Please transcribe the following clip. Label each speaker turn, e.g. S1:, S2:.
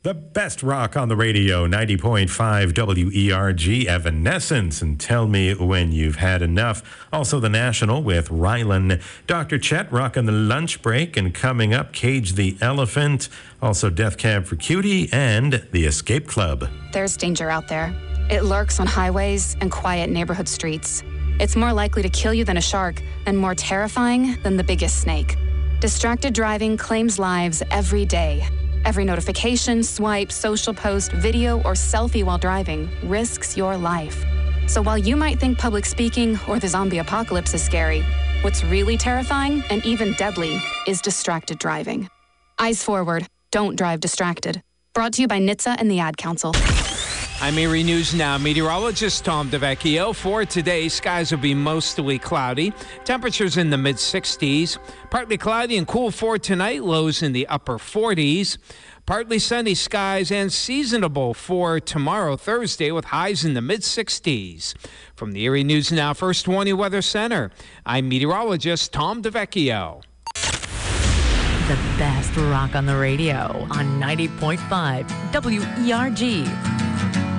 S1: The best rock on the radio, 90.5 WERG, Evanescence, and Tell Me When You've Had Enough. Also The National with Rylan. Dr. Chet rocking the lunch break, and coming up, Cage the Elephant. Also Death Cab for Cutie and The Escape Club.
S2: There's danger out there. It lurks on highways and quiet neighborhood streets. It's more likely to kill you than a shark, and more terrifying than the biggest snake. Distracted driving claims lives every day. Every notification, swipe, social post, video, or selfie while driving risks your life. So while you might think public speaking or the zombie apocalypse is scary, what's really terrifying and even deadly is distracted driving. Eyes forward. Don't drive distracted. Brought to you by NHTSA and the Ad Council.
S3: I'm Erie News Now meteorologist Tom DeVecchio. For today, skies will be mostly cloudy. Temperatures in the mid-60s. Partly cloudy and cool for tonight. Lows in the upper 40s. Partly sunny skies and seasonable for tomorrow, Thursday, with highs in the mid-60s. From the Erie News Now First Warning Weather Center, I'm meteorologist Tom DeVecchio.
S4: The best rock on the radio on 90.5 WERG.